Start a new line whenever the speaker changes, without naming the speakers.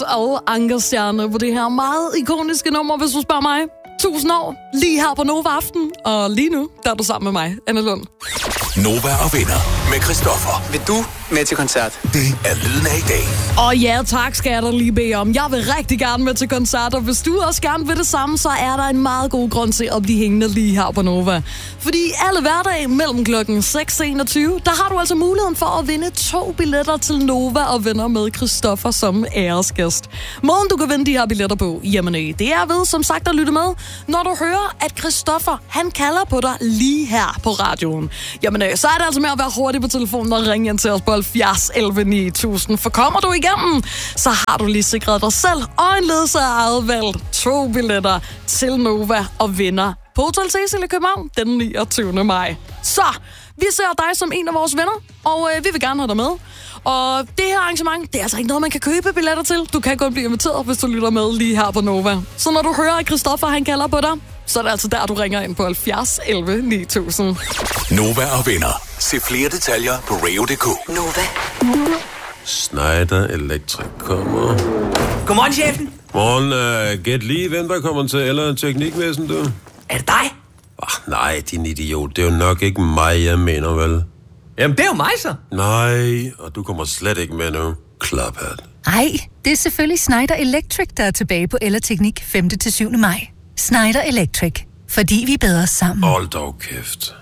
Og Ankerstjerne på det her meget ikoniske nummer, hvis du spørger mig. 1000 år, lige her på Nova Aften. Og lige nu, der er du sammen med mig, Anne Lund.
Nova og venner med Christoffer.
Vil du med til koncert?
Det er lyden af i dag.
Og ja, tak skal jeg da lige bede om. Jeg vil rigtig gerne med til koncert, og hvis du også gerne vil det samme, så er der en meget god grund til at blive hængende lige her på Nova. Fordi alle hverdage mellem klokken 6 og 21, der har du altså muligheden for at vinde 2 billetter til Nova og venner med Christoffer som æresgæst. Måden du kan vinde de her billetter på, jamen det er ved som sagt at lytte med, når du hører, at Christoffer, han kalder på dig lige her på radioen. Jamen så er det altså med at være hurtig på telefonen og ringe ind til os på 70 11 9000. For kommer du igennem, så har du lige sikret dig selv og en ledsager eget valgt 2 billetter til Nova og vinder på Hotel Cecil i København den 29. maj. Så vi ser dig som en af vores venner, og vi vil gerne have dig med. Og det her arrangement, det er altså ikke noget, man kan købe billetter til. Du kan godt blive inviteret, hvis du lytter med lige her på Nova. Så når du hører, at Christoffer han kalder på dig, så er det altså der, du ringer ind på 70 11 9000.
Nova og venner. Se flere detaljer på radio.dk.
Nova.
Schneider Electric kommer.
Godmorgen, chefen.
Morgen, gæt lige, hvem der kommer til eller teknikvæsen, du?
Er det dig?
Nej, din idiot. Det er jo nok ikke mig, jeg mener, vel?
Jamen, det er jo mig så.
Nej, og du kommer slet ikke med nu. Klaphat.
Ej, det er selvfølgelig Schneider Electric, der er tilbage på Ellerteknik 5. til 7. maj. Schneider Electric. Fordi vi er bedre sammen.
Hold dog kæft.